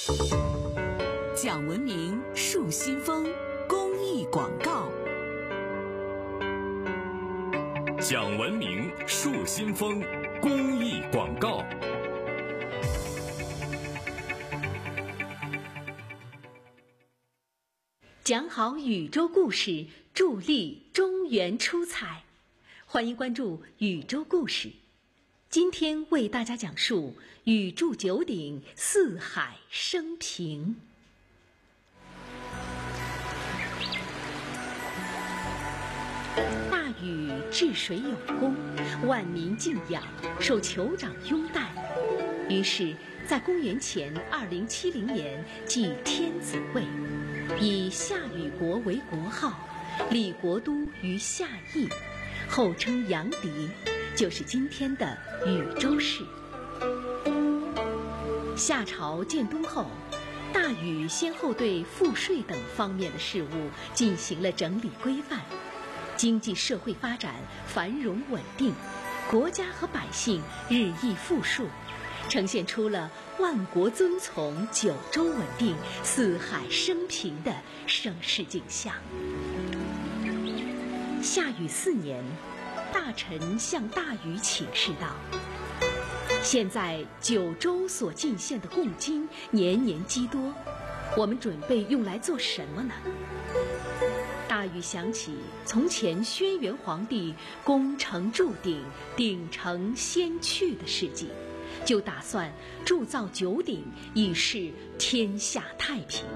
讲文明树新风公益广告。 讲文明树新风公益广告。 讲好宇宙故事，助力中原出彩。欢迎关注宇宙故事。今天为大家讲述宇柱九鼎，四海升平。大禹治水有功，万民敬仰，受酋长拥戴。于是在公元前2070年即天子位，以夏禹国为国号，立国都于夏邑，后称阳翟，就是今天的禹州市。夏朝建都后，大禹先后对赋税等方面的事务进行了整理规范，经济社会发展繁荣稳定，国家和百姓日益富庶，呈现出了万国遵从、九州稳定、四海升平的盛世景象。夏禹4年，大臣向大禹请示道：现在九州所进献的贡金年年积多，我们准备用来做什么呢？大禹想起从前轩辕皇帝功成铸鼎，鼎成先去的事迹，就打算铸造九鼎，以示天下太平。